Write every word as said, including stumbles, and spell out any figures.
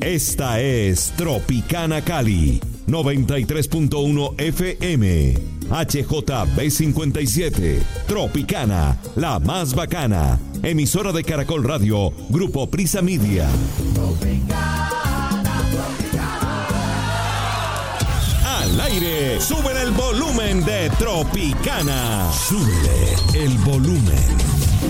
Esta es Tropicana Cali, noventa y tres punto uno F M, H J B cincuenta y siete, Tropicana, la más bacana, emisora de Caracol Radio, Grupo Prisa Media. Tropicana, Tropicana. Al aire, sube el volumen de Tropicana. Sube el volumen.